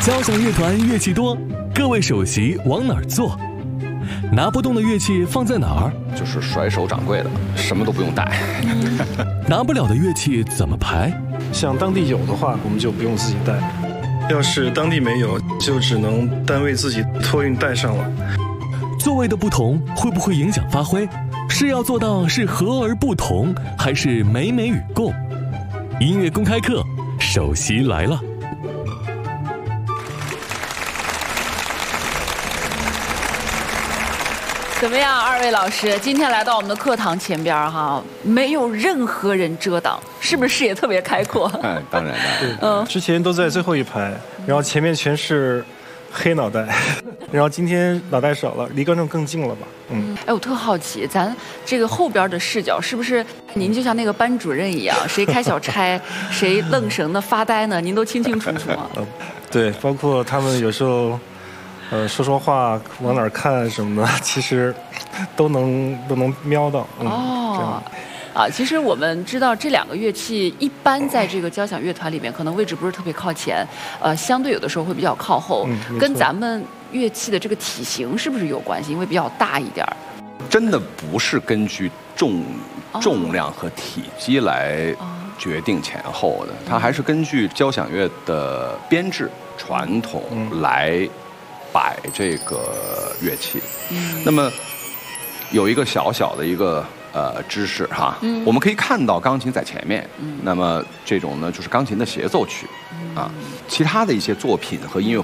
交响乐团乐器多，各位首席往哪儿坐？拿不动的乐器放在哪儿？ 就是甩手掌柜的，什么都不用带。 拿不了的乐器怎么排？ 像当地有的话，我们就不用自己带；要是当地没有，就只能单位自己托运带上了。 座位的不同会不会影响发挥？是要做到是和而不同，还是美美与共？音乐公开课，首席来了。 怎么样，二位老师？今天来到我们的课堂前边哈，没有任何人遮挡，是不是视野特别开阔？ 哎，当然了。 之前都在最后一排，然后前面全是黑脑袋，然后今天脑袋少了，离观众更近了吧？ 哎，我特好奇，咱这个后边的视角是不是您就像那个班主任一样，谁开小差，谁愣神的发呆呢？您都清清楚楚吗？ 对，包括他们有时候。说话往哪儿看什么的，其实都能瞄到。 其实我们知道这两个乐器一般在这个交响乐团里面，可能位置不是特别靠前，相对有的时候会比较靠后，跟咱们乐器的这个体型是不是有关系？因为比较大一点儿。 真的不是根据重量和体积来决定前后的，它还是根据交响乐的编制传统来摆这个乐器。那么有一个小小的一个知识哈，我们可以看到钢琴在前面，那么这种呢就是钢琴的协奏曲啊，其他的一些作品和音乐